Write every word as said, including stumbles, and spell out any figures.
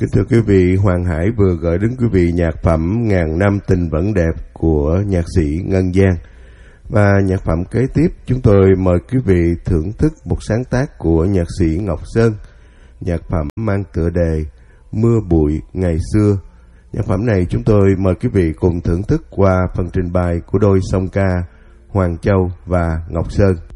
Kính thưa quý vị, Hoàng Hải vừa gửi đến quý vị nhạc phẩm Ngàn Năm Tình Vẫn Đẹp của nhạc sĩ Ngân Giang. Và nhạc phẩm kế tiếp chúng tôi mời quý vị thưởng thức một sáng tác của nhạc sĩ Ngọc Sơn. Nhạc phẩm mang tựa đề Mưa Bụi Ngày Xưa. Nhạc phẩm này chúng tôi mời quý vị cùng thưởng thức qua phần trình bày của đôi song ca Hoàng Châu và Ngọc Sơn.